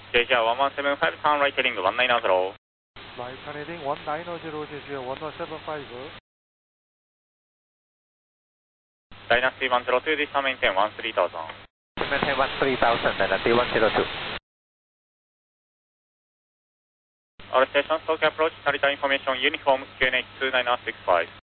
JGR 1175, turn right heading 190. Right turn heading 190, JGR 1175. Dynasty 102, this time maintain 13,000. Maintain 13,000, Dynasty 102. All stations, Tokyo approach, Narita information, uniform QNH 29065.